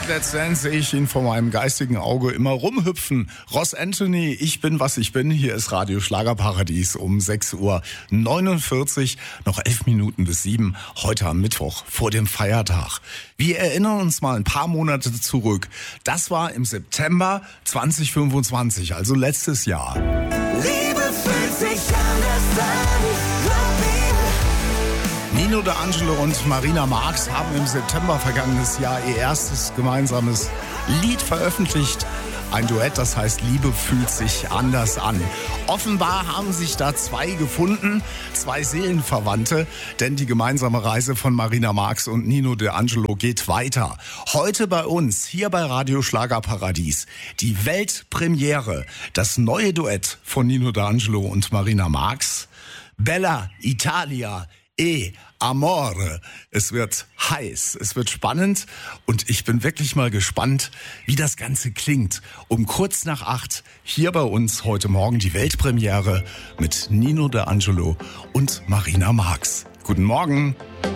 Let's Dance sehe ich ihn vor meinem geistigen Auge immer rumhüpfen. Ross Anthony, ich bin, was ich bin. Hier ist Radio Schlagerparadies um 6:49 Uhr. Noch 11 Minuten bis 7. Heute am Mittwoch vor dem Feiertag. Wir erinnern uns mal ein paar Monate zurück. Das war im September 2025, also letztes Jahr. Liebe fühlt sich anders an, glaub mir. Nino D'Angelo und Marina Marx haben im September vergangenes Jahr ihr erstes gemeinsames Lied veröffentlicht. Ein Duett, das heißt Liebe fühlt sich anders an. Offenbar haben sich da zwei gefunden, zwei Seelenverwandte, denn die gemeinsame Reise von Marina Marx und Nino D'Angelo geht weiter. Heute bei uns, hier bei Radio Schlagerparadies, die Weltpremiere, das neue Duett von Nino D'Angelo und Marina Marx, Bella Italia e Amore. Es wird heiß, es wird spannend und ich bin wirklich mal gespannt, wie das Ganze klingt. Um kurz nach 8 hier bei uns heute Morgen die Weltpremiere mit Nino D'Angelo und Marina Marx. Guten Morgen.